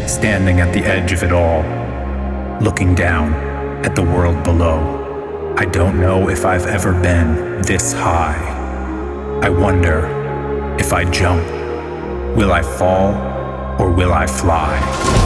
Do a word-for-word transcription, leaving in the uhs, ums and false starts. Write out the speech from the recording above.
standing at the edge of it all, looking down at the world below. I don't know if I've ever been this high. I wonder if I jump, will I fall or will I fly?